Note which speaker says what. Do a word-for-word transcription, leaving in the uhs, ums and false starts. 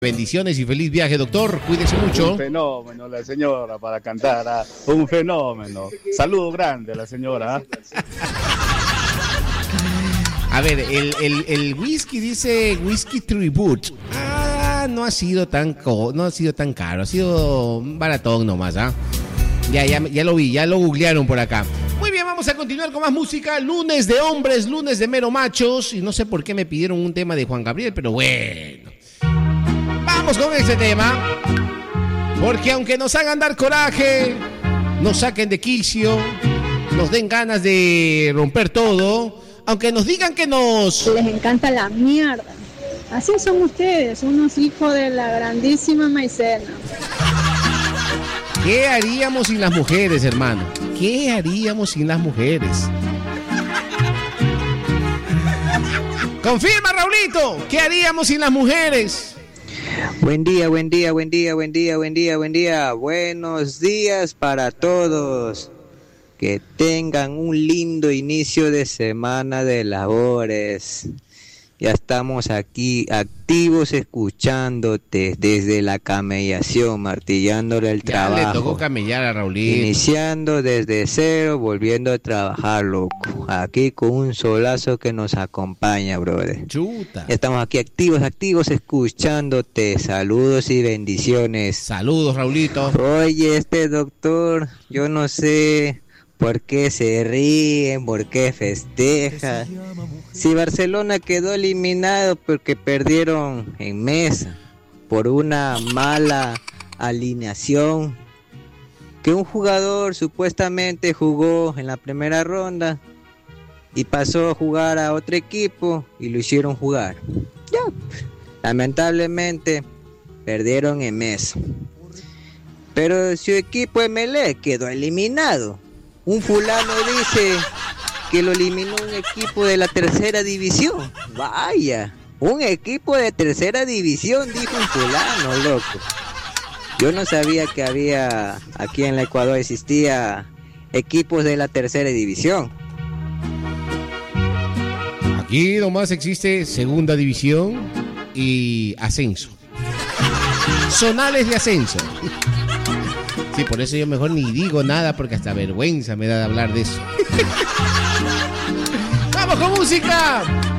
Speaker 1: Bendiciones y feliz viaje, doctor. Cuídese mucho.
Speaker 2: Un fenómeno la señora para cantar. ¿Ah? Un fenómeno. Saludo grande a la señora. ¿Ah?
Speaker 1: A ver, el, el, el whisky dice Whisky Tribute. Ah, no ha sido tan co no ha sido tan caro. Ha sido un baratón nomás, ¿ah? Ya, ya, ya lo vi, ya lo googlearon por acá. Muy bien, vamos a continuar con más música. Lunes de hombres, lunes de mero machos. Y no sé por qué me pidieron un tema de Juan Gabriel, pero bueno. Vamos con este tema, porque aunque nos hagan dar coraje, nos saquen de quicio, nos den ganas de romper todo, aunque nos digan que nos...
Speaker 3: Les encanta la mierda. Así son ustedes, unos hijos de la grandísima maicena.
Speaker 1: ¿Qué haríamos sin las mujeres, hermano? ¿Qué haríamos sin las mujeres? Confirma, Raulito, ¿qué haríamos sin las mujeres?
Speaker 4: Buen día, buen día, buen día, buen día, buen día, buen día. Buenos días para todos. Que tengan un lindo inicio de semana de labores. Ya estamos aquí activos escuchándote desde la camellación, martillándole el
Speaker 1: Ya
Speaker 4: trabajo.
Speaker 1: le tocó camellar a Raulito.
Speaker 4: Iniciando desde cero, volviendo a trabajar, loco. Aquí con un solazo que nos acompaña, brother.
Speaker 1: Chuta.
Speaker 4: Estamos aquí activos, activos, escuchándote. Saludos y bendiciones.
Speaker 1: Saludos, Raulito.
Speaker 4: Oye, este doctor, yo no sé por qué se ríen, por qué festeja. Si Barcelona quedó eliminado porque perdieron en mesa por una mala alineación, que un jugador supuestamente jugó en la primera ronda y pasó a jugar a otro equipo y lo hicieron jugar. Ya, lamentablemente perdieron en mesa. Pero su equipo M L E quedó eliminado. Un fulano dice que lo eliminó un equipo de la tercera división. Vaya, un equipo de tercera división, dijo un fulano, loco. Yo no sabía que había, aquí en el Ecuador existía equipos de la tercera división.
Speaker 1: Aquí nomás existe segunda división y ascenso. Zonales de ascenso. Sí, por eso yo mejor ni digo nada porque hasta vergüenza me da de hablar de eso. ¡Vamos con música!